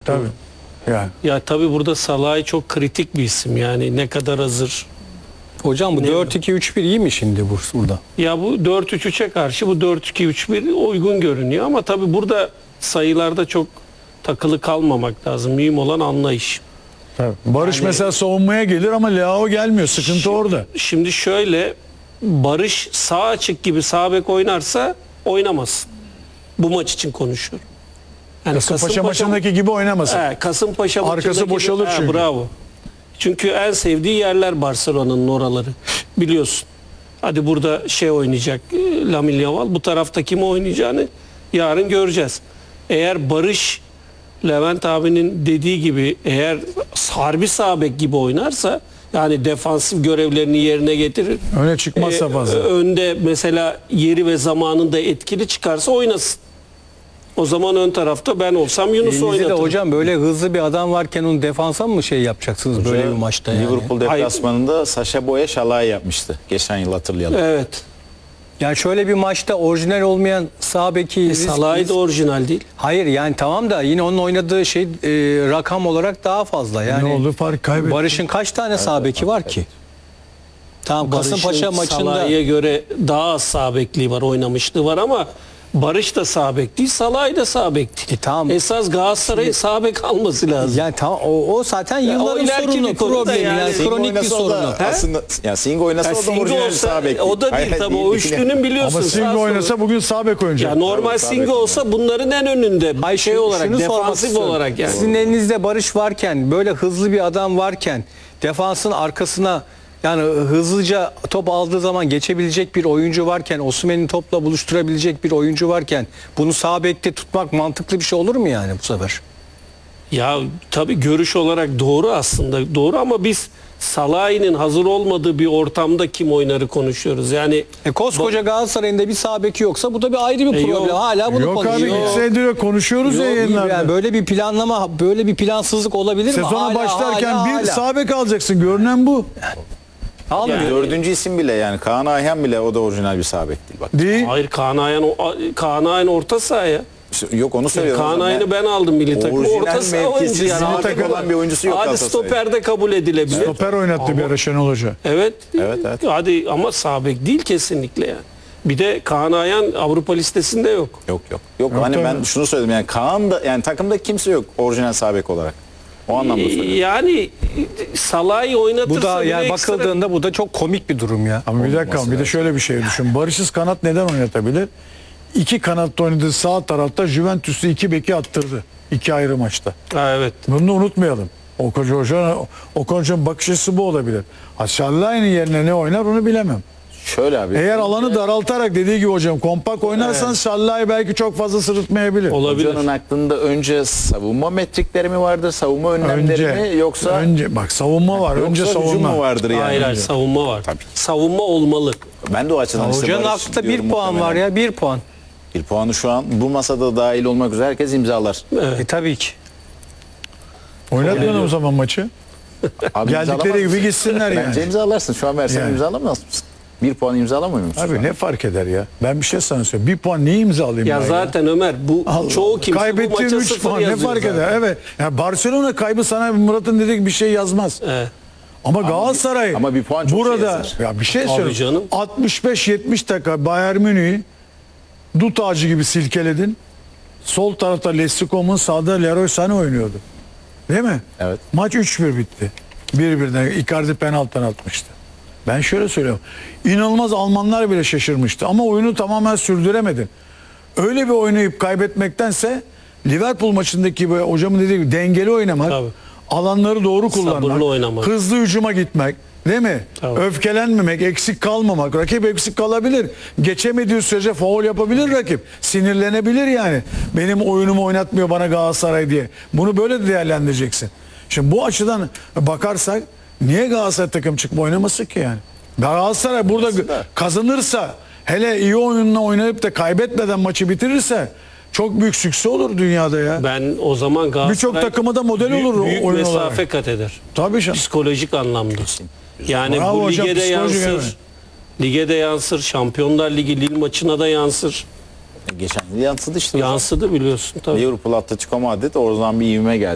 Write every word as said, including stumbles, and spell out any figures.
Tabii. Yani. Ya tabii burada Salah'ı çok kritik bir isim. Yani ne kadar hazır. Hocam bu Ne dört iki üç bir iyi mi şimdi bu burada? Ya bu dört üç üçe karşı bu dört iki üç bir uygun görünüyor ama tabii burada sayılarda çok takılı kalmamak lazım. Mühim olan anlayış. Tabii. Barış Yani- mesela savunmaya gelir ama Leao gelmiyor. Sıkıntı Şimdi- orada. Şimdi şöyle, Barış sağ açık gibi sağ bek oynarsa oynamaz. Bu maç için konuşuyorum. Yani Kasımpaşa maçındaki gibi oynamasın. He, Kasımpaşa Arkası maçındaki- boşalır he, çünkü. Bravo. Çünkü en sevdiği yerler Barcelona'nın oraları. Biliyorsun. Hadi burada şey oynayacak e, Lamine Yamal. Bu tarafta kim oynayacağını yarın göreceğiz. Eğer Barış Levent abinin dediği gibi eğer harbi sağ bek gibi oynarsa yani defansif görevlerini yerine getirir. Öne çıkmazsa Ee, fazla. Önde mesela yeri ve zamanında etkili çıkarsa oynasın. O zaman ön tarafta ben olsam Yunus'u Elinizde de oynatırım. hocam böyle hızlı bir adam varken onu defansa mı şey yapacaksınız böyle bir maçta yani? Liverpool deplasmanında Sacha Boey Şalay yapmıştı. Geçen yıl hatırlayalım. Evet. Yani şöyle bir maçta orijinal olmayan sağ beki E, risk- Salah'ı da orijinal değil. Hayır yani tamam da yine onun oynadığı şey e, rakam olarak daha fazla. Yani ne oldu? Fark kaybetti. Barış'ın kaç tane sağ beki var ki? Tamam Kasımpaşa Barış'ın maçında Salah'a göre daha az sağ bekliği var, oynamışlığı var ama Barış da sağ bek değil, Salah da sağ bek değil. E, tamam. Esas Galatasaray'ın sağ bek alması lazım. yani tamam o, o zaten yılların o ileriki sorunu, bir konu da problemi yani, yani. Sing kronik bir oynasa o sorunu. da aslında ya Sing oynasa Ya o da Singo orijinal olsa sağ bek. o da değil Hayır, tabii. değil, O değil. üçlünün biliyorsun. Ama sağ Singo solu. oynasa bugün sağ bek oynayacak. Ya normal Tabii, sağ Singo bek olsa bunların en önünde Hayır, şey şunu- olarak şunu sormak defansif istiyorum. olarak yani. Sizin elinizde Barış varken böyle hızlı bir adam varken defansın arkasına yani hızlıca top aldığı zaman geçebilecek bir oyuncu varken Osimhen'i topla buluşturabilecek bir oyuncu varken bunu sağ bekte tutmak mantıklı bir şey olur mu yani bu sefer? Ya tabii görüş olarak doğru aslında doğru ama biz Salah'ın hazır olmadığı bir ortamda kim oynarı konuşuyoruz. Yani E koskoca Galatasaray'ın da bir sağ beki yoksa bu da bir ayrı bir E, problem. yok. Hala bunu Yok abi konuşuyoruz. iki senedir konuşuyoruz ya Yok, yayınlarda. yani böyle bir planlama, böyle bir plansızlık olabilir mi? Sezona Hala, başlarken hala, bir hala. sağ bek alacaksın. Görünen bu. Almıyor. Yani- Dördüncü isim bile yani Kaan Ayhan bile o da orijinal bir sağ bek değil bak. Değil. hayır Kaan Ayhan, o- Kaan Ayhan orta saha ya. İşte yok onu söylüyorum. Kaan hocam. Ayhan'ı ben aldım milli takım. Orijinal Orta saha mevkisi oyuncu yani. milli Hadi takım olan bir oyuncusu yok Hadi Galatasaray'ın. stoperde kabul edilebilir. Stoper oynattı bir ara Şenol Hoca. Evet. Evet, evet. Hadi ama sağ bek değil kesinlikle yani. Bir de Kaan Ayhan Avrupa listesinde yok. Yok yok. Yok, Yok hani tabii. ben şunu söyledim yani Kaan da yani takımda kimse yok orijinal sağ bek olarak. O anlamda söylüyorum. Yani Salah'ı oynatırsa Bu da bile yani ekstra- bakıldığında bu da çok komik bir durum ya. Ama bir dakika Olması bir de lazım. şöyle bir şey düşün. Barış'ız kanat neden oynatabilir? İki kanatta oynadığı sağ tarafta Juventus'u iki beki attırdı. İki ayrı maçta. Ha, evet. Bunu da unutmayalım. Okan Hoca'nın Okan Hoca'nın bakış açısı bu olabilir. Aşağılayın yerine ne oynar onu bilemem. Şöyle abi. Eğer alanı daraltarak dediği gibi hocam kompak oynarsan Şallay belki çok fazla sırıtmayabilir. Olabilir. Hocanın aklında önce savunma metrikleri mi vardır, savunma önlemleri mi yoksa önce bak savunma var. önce yoksa hücum savunma mu vardır yani? Hayır hayır savunma var. Savunma olmalı. Ben de o açıdan işte Hocanın Barış aklında diyorum bir puan var muhtemelen. ya, bir puan. Bir puanı şu an bu masada dahil olmak üzere herkes imzalar. E tabii ki. Oynatmayalım o zaman maçı. Abi Geldikleri imzalamaz gibi mısın? gitsinler yani. Bence imzalarsın. Şu an versen Yani. imzalamaz mısın? Bir puan imzalamıyor musun? Abi ne fark eder ya? Ben bir şey sana söyleyeyim. Bir puan niye imzalayayım Ya ben zaten Ömer bu Allah çoğu Allah. kimse bu Kaybettiğin maça üç sıfır puan ne yazıyor fark zaten. eder? Evet. Yani Barcelona kaybı sana Murat'ın dediği gibi bir şey yazmaz. Evet. Ama Galatasaray ama bir puan çok şey burada yazar. ya bir şey Tabii söyleyeyim. canım. altmış beş yetmiş dakika Bayern Münih'i dut ağacı gibi silkeledin. Sol tarafta Lestikom'un sağda Leroy Sané oynuyordu. Değil mi? Evet. Maç üç bir bitti. bir birden Icardi penaltıdan atmıştı. Ben şöyle söylüyorum. İnanılmaz Almanlar bile şaşırmıştı ama oyunu tamamen sürdüremedin. Öyle bir oynayıp kaybetmektense Liverpool maçındaki gibi hocamın dediği gibi dengeli oynamak, Tabii. alanları doğru kullanmak, Sabırlı oynamak. hızlı hücuma gitmek, değil mi? Tabii. Öfkelenmemek, eksik kalmamak. Rakip eksik kalabilir. Geçemediği sürece faul yapabilir rakip. Sinirlenebilir yani. Benim oyunumu oynatmıyor bana Galatasaray diye. Bunu böyle de değerlendireceksin. Şimdi bu açıdan bakarsak niye Galatasaray takım çıkma oynaması ki yani? Galatasaray burada Aslında. kazanırsa, hele iyi oyunla oynayıp da kaybetmeden maçı bitirirse çok büyük sükse olur dünyada ya. Ben o zaman Galatasaray Birçok takıma da model büyük- olur o büyük oyun mesafe olarak. kat eder. Tabii canım. Psikolojik anlamda. Yani Bravo bu hocam, lige de psikolojik, yansır. evet. Lige de yansır. Şampiyonlar Ligi Lille maçına da yansır. Geçen yıl yansıdı işte. Yansıdı biliyorsun tabii. Liverpool Atletico Madrid oradan bir ivme geldi.